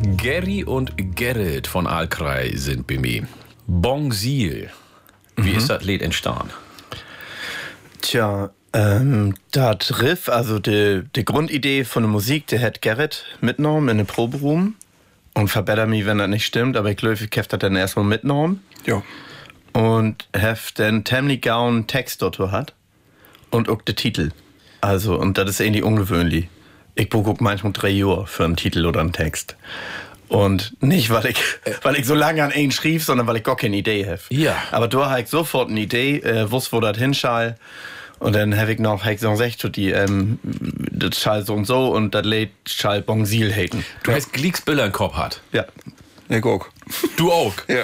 Gary und Gerrit von Aalkrei sind bei mir. Bongsil. Wie ist das Lied entstanden? Tja, das Riff, also die Grundidee von der Musik, die hat Gerrit mitgenommen in den Proberaum. Und verbessert mich, wenn das nicht stimmt, aber ich glaube, ich habe das dann erstmal mitgenommen. Ja. Und habe dann ziemlich gauen Text dort hat. Und auch den Titel. Also, und das ist irgendwie ungewöhnlich. Ich brauche auch manchmal 3 Jahre für einen Titel oder einen Text. Und nicht, weil ich so lange an einen schrieb, sondern weil ich gar keine Idee habe. Ja. Aber da habe ich sofort eine Idee, wusste, wo das hinschall. Und dann habe ich noch gesagt, das schall so und das Lied schall Bongsil haten. Du hast Gleeks Bilder im Kopf hat. Ja. Ich auch. Du auch? Ja.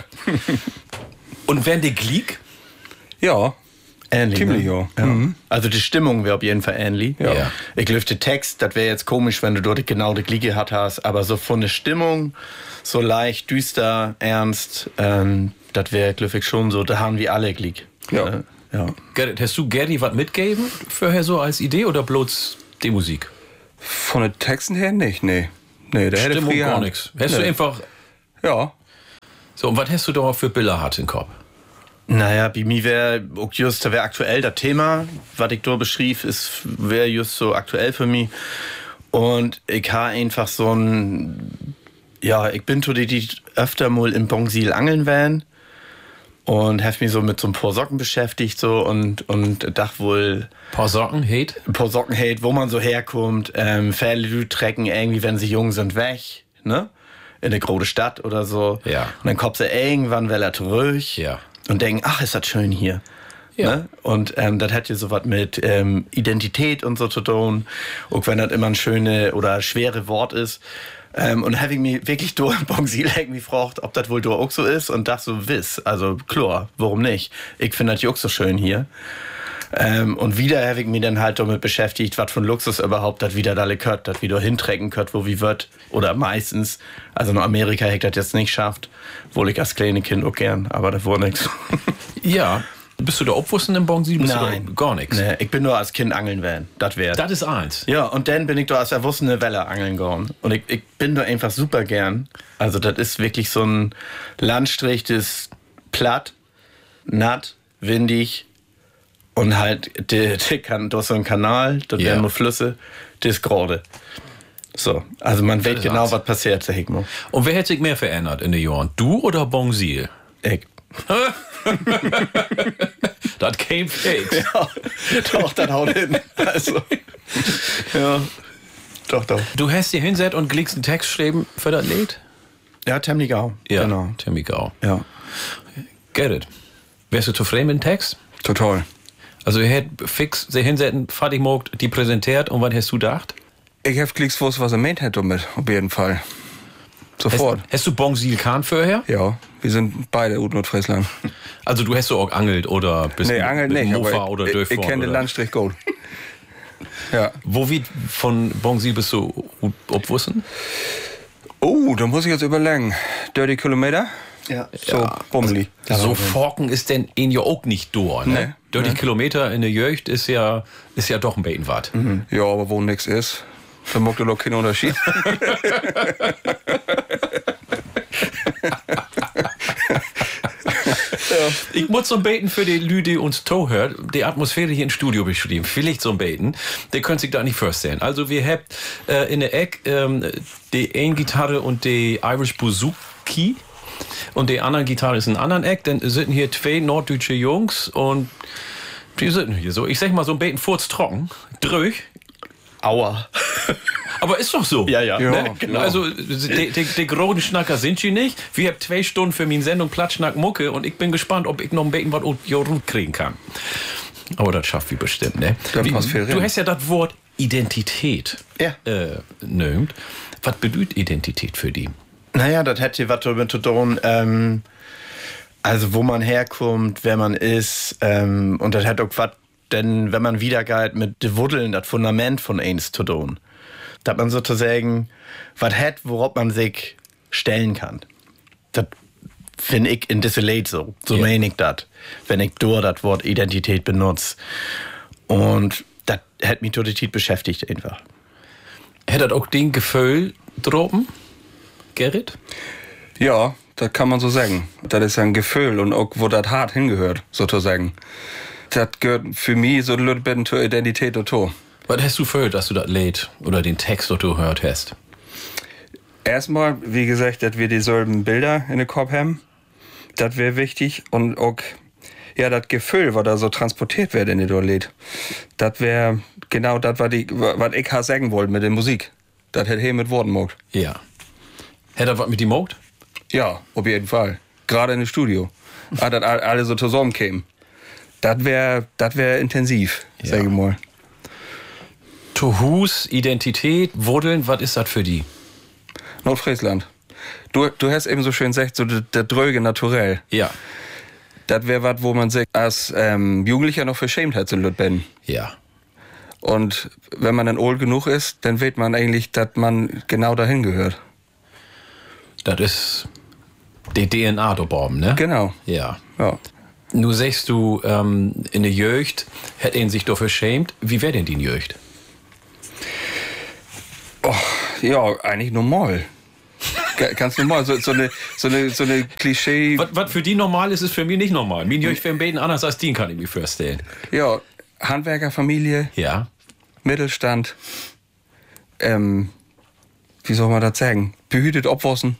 Und wenn die Gleek? Ja. Ähnlich. Ziemlich, ne? ja. Mhm. Also die Stimmung wäre auf jeden Fall ähnlich. Ja. Ich glaube, der Text, das wäre jetzt komisch, wenn du dort genau die Gleek gehabt hast, aber so von der Stimmung, so leicht, düster, ernst, das wäre, glaube ich, schon so, da haben wir alle Gleek. Ja. Ja. Gerrit, hast du Gary was mitgegeben vorher so als Idee oder bloß die Musik? Von den Texten her nicht, nee. Nee, der hätte Stimmung früher gar nichts. Hast du einfach... Ja. So, und was hast du da für Bilder hat im Kopf? Naja, bei mir wäre auch just, da wäre aktuell das Thema, was ich da beschrieb, wäre just so aktuell für mich. Und ich habe einfach so ein, ja, ich bin die öfter mal im Bongsil angeln werden und habe mich so mit so ein paar Socken beschäftigt so und dachte wohl... Paar Socken, Hate? Paar Socken, Hate, wo man so herkommt, Pferde trecken irgendwie, wenn sie jung sind, weg, ne? In eine große Stadt oder so. Ja. Und dann kommt sie irgendwann wieder zurück. Ja. Und denken, ach, ist das schön hier. Ja. Ne? Und das hat ja so was mit Identität und so zu tun. Auch wenn das immer ein schönes oder schwere Wort ist. Und habe ich mich wirklich durch Bongsil irgendwie gefragt, ob das wohl durch auch so ist. Und dachte so, also klar, warum nicht? Ich finde das ja auch so schön hier. Und wieder habe ich mich dann halt damit beschäftigt, was von Luxus überhaupt das wieder da gehört, das wieder hintrecken könnt, wo wie wird. Oder meistens, also in Amerika hätte das jetzt nicht schafft, wohl ich als kleine Kind auch gern, aber das war nichts. Ja. Bist du da aufwussen im Bongsil? Nein. Gar nichts. Nee, ich bin nur als Kind angeln werden, das wäre. Das ist eins. Ja, und dann bin ich da als erwachsene Welle angeln gegangen. Und ich bin da einfach super gern. Also das ist wirklich so ein Landstrich, das ist platt, natt, windig. Und halt, du hast so einen Kanal, da werden nur Flüsse, das ist gerade. So, also man weiß genau, was passiert, sag ich mal. Und wer hat sich mehr verändert in den Jahren? Du oder Bongsil? Ich. Das came fix. Ja, doch, das haut hin. Also, ja, doch. Du hast dir hinsetzt und klickst einen Text schreiben für das Lied? Ja, Temligau. Ja, Genau. Temligau. Ja. Gerrit, wärst du zufrieden mit dem Text? Total. Also ihr hättet fix sich hinsetzen, fertig gemacht, die präsentiert und was hast du gedacht? Ich hab Klicks gewusst, was er meint hat damit, auf jeden Fall. Sofort. Hast du Bongsil Kahn vorher? Ja, wir sind beide aus Nordfriesland. Also du hast so auch angelt oder bist Nee, angelt mit nicht, Mofa aber oder ich Dörfern kenne den oder? Landstrich gut. Ja. Wo wie von Bongsil bist du obwussen? Oh, da muss ich jetzt überlegen. 30 Kilometer? Ja. So, bummelig. So Forken ist denn in ja auch nicht durch, ne? Nee. 30 Kilometer in der Jöcht ist ja doch ein Beten wart. Ja, aber wo nix ist, da macht doch keinen Unterschied. Ich muss so beten für die Leute, die uns zuhört, die Atmosphäre hier im Studio beschrieben. Vielleicht so beten, der können sich da nicht vorstellen. Also wir haben in der Eck die eine Gitarre und die Irish Bouzouki und die andere Gitarre ist in einem anderen Eck. Dann sitzen hier 2 norddeutsche Jungs und die sitzen hier so. Ich sag mal so ein Beten furztrocken, drüch. Aua. Aber ist doch so. Ja, ja. Ne? Genau. Also, die großen Schnacker sind sie nicht. Wir haben 2 Stunden für meine Sendung Plattschnack Mucke und ich bin gespannt, ob ich noch ein bisschen was gut kriegen kann. Aber das schafft wie bestimmt, ne? Du hast ja das Wort Identität nimmt. Was bedeutet Identität für die? Naja, das hätte was damit zu tun, also wo man herkommt, wer man ist, und das hat auch was, denn wenn man wiedergeht mit de Wuddeln, das Fundament von eins zu tun. Dass man sozusagen was hat, worauf man sich stellen kann. Das finde ich in diesem Lied so. So meine ich das, wenn ich durch das Wort Identität benutze. Und das hat mich durch die Zeit beschäftigt einfach. Hätte das auch den Gefühl droben? Gerrit? Ja, das kann man so sagen. Das ist ein Gefühl und auch, wo das hart hingehört, sozusagen. Das gehört für mich so ein bisschen zur Identität dazu. Was hast du für, dass du das Lied oder den Text, den du gehört hast? Erstmal, wie gesagt, dass wir dieselben Bilder in den Kopf haben. Das wäre wichtig. Und auch, ja, das Gefühl, was da so transportiert wird in dem Lied. Das wäre genau das, was ich sagen wollte mit der Musik. Das hätte hier mit Worten gemacht. Ja. Hätte er was mit dem gemacht? Ja, auf jeden Fall. Gerade in dem Studio. Dass alle so zusammenkämen. Das wär intensiv, Ja. sag ich mal. Tohus, Identität, Wurdeln, was ist das für die? Nordfriesland. Du hast eben so schön gesagt, so der dröge Naturell. Ja. Das wäre was, wo man sich als Jugendlicher noch verschämt hat, so Lütben. Ja. Und wenn man dann old genug ist, dann weiß man eigentlich, dass man genau dahin gehört. Das ist die DNA da oben, ne? Genau. Ja. Ja. Nu sagst du, in der Jugend hätte ihn sich dafür schämt. Wie wäre denn die Jugend? Oh, ja, eigentlich normal. Ganz normal. So eine Klischee. Was für die normal ist, ist für mich nicht normal. Mein Jugend wäre ein bisschen anders als die, kann ich mir vorstellen. Ja, Handwerkerfamilie, Ja. Mittelstand. Wie soll man das sagen? Behütet Obwossen.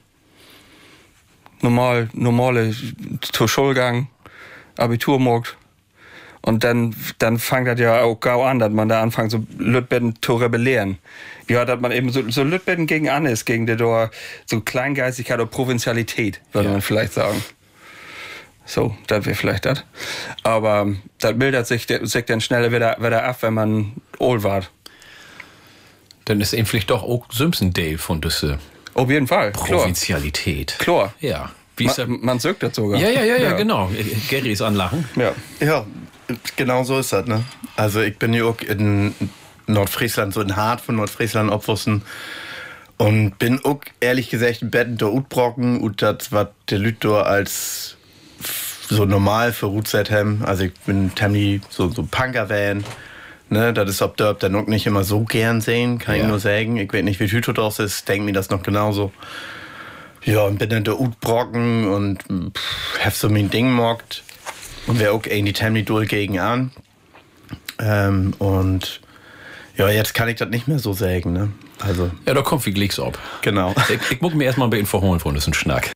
Normale Schulgang, Abitur macht. Und dann fängt das ja auch gau an, dass man da anfängt, so Lütbetten zu rebellieren. Ja, dass man eben so Lütbetten gegen an ist, gegen die da so Kleingeistigkeit oder Provinzialität, würde man vielleicht sagen. So, das wäre vielleicht das. Aber das bildet sich dann schneller wieder ab, wenn man old war. Dann ist eben vielleicht doch auch Simpsondale von diese Auf jeden Fall, klar. Provinzialität. Klar. Ja. Wie ist Man sögt das sogar. Ja, genau. Gary ist anlachen. Ja. Ja, genau so ist das, ne? Also ich bin ja auch in Nordfriesland, so in Hart von Nordfriesland aufwussen und bin auch ehrlich gesagt im Bett da Utbrocken und das was der Lüt da als so normal für Rutzeit haben. Also ich bin Tammy so Punker-Van, ne? Das ist ob der dann auch nicht immer so gern sehen, kann ich nur sagen. Ich weiß nicht, wie Hüto das ist, denke mir das noch genauso. Ja, und bin dann der Utbrocken und hab so mein Ding mockt. Und wir auch in die Tammy Dull gegen an. Und ja, jetzt kann ich das nicht mehr so sagen, ne? Also. Ja, da kommt wie Glicks ab. Genau. Ich muss mir erstmal ein bisschen verholen von diesem Schnack.